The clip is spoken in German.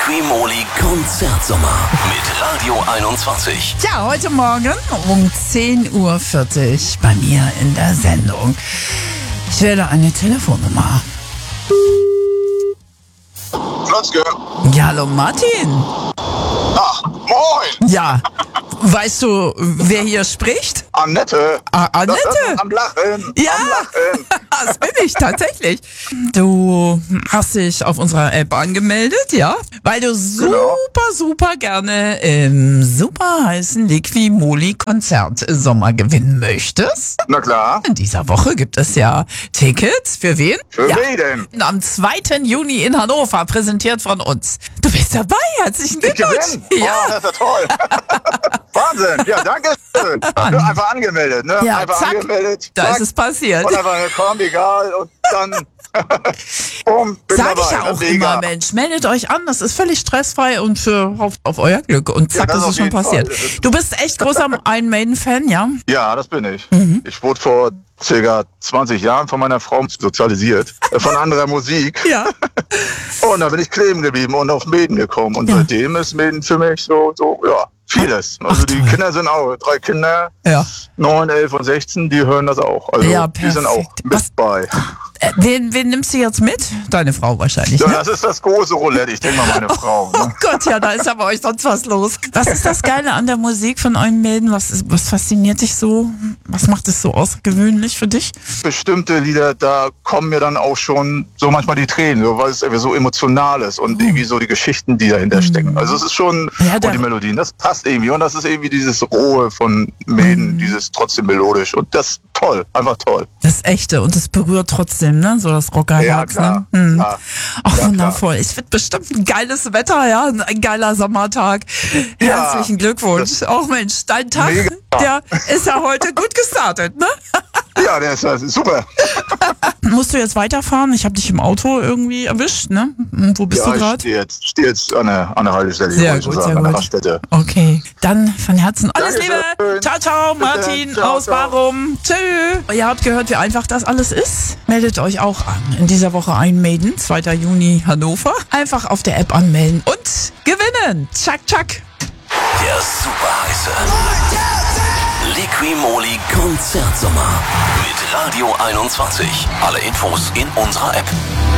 Liqui-Moly Konzertsommer mit Radio 21. Ja, heute Morgen um 10.40 Uhr bei mir in der Sendung. Ich wähle eine Telefonnummer. Flotzke. Ja, hallo Martin. Ach, moin. Ja, weißt du, wer hier spricht? Annette. Annette? Das am Lachen. Ja, Am Lachen. das bin ich tatsächlich. Du hast dich auf unserer App angemeldet, ja? Weil du super gerne im super heißen Liqui-Moly Konzertsommer gewinnen möchtest. Na klar. In dieser Woche gibt es ja Tickets. Für wen? Für wen denn? Am 2. Juni in Hannover, präsentiert von uns. Du bist dabei, herzlichen Ich Glückwunsch. gewinne. Ja. Oh, das ist ja toll. Wahnsinn. Ja, danke schön. Einfach angemeldet, ne? Ja, einfach zack. angemeldet. Da zack. ist es passiert. Und einfach gekommen, egal. Und dann bumm, bin Sag dabei. ich ja auch Mega. immer, Mensch, meldet euch an, das ist völlig stressfrei und auf euer Glück. Und zack, Ja, das ist auf es schon jeden passiert. Fall. Du bist echt großer Iron Maiden-Fan, ja? Ja, das bin ich. Mhm. Ich wurde vor ca. 20 Jahren von meiner Frau sozialisiert. Von anderer Musik. Ja. Und da bin ich kleben geblieben und auf Maiden gekommen. Und seitdem ist Maiden für mich so, ja, vieles. Also die Kinder sind auch, 3 Kinder, Ja. 9, 11 und 16, die hören das auch. Also Ja, die sind auch perfekt. mit Was- bei. Wen nimmst du jetzt mit? Deine Frau wahrscheinlich, Ja, ne? das ist das große Roulette, ich denke mal meine Frau. Oh Ne? Gott, ja, da ist ja bei euch sonst was los. Was ist das Geile an der Musik von Iron Maiden? Was fasziniert dich so? Was macht es so außergewöhnlich für dich? Bestimmte Lieder, da kommen mir dann auch schon so manchmal die Tränen, so, weil es irgendwie so emotional ist und irgendwie so die Geschichten, die dahinter stecken. Also es ist schon, Ja, und die Melodien, das passt irgendwie. Und das ist irgendwie dieses Rohe von Maiden, dieses trotzdem melodisch. Und das ist toll, einfach toll. Das Echte und es berührt trotzdem, ne? So das Rockerherz, Ja, klar. ne? Hm. Ja. Ach, Ja, wundervoll. Es wird bestimmt ein geiles Wetter, ja? Ein geiler Sommertag. Ja, Herzlichen Glückwunsch. Auch Mensch, dein Tag, Mega. der ist ja heute gut gestartet, ne? Ja, der ist super. Musst du jetzt weiterfahren? Ich habe dich im Auto irgendwie erwischt, ne? Wo bist du Ja, ich gerade? stehe jetzt an der Haltestelle. Sehr wollte ich gut, sagen, sehr an der gut. Raststätte. Okay, dann von Herzen alles Dankeschön. Liebe. Ciao, ciao, Bitte. Martin Ciao, aus ciao. Warum. Tschö. Ihr habt gehört, wie einfach das alles ist. Meldet euch auch an. In dieser Woche Iron Maiden, 2. Juni Hannover. Einfach auf der App anmelden und gewinnen. Tschack, tschack. Der super heiße Liqui-Moly Konzertsommer mit Radio 21. Alle Infos in unserer App.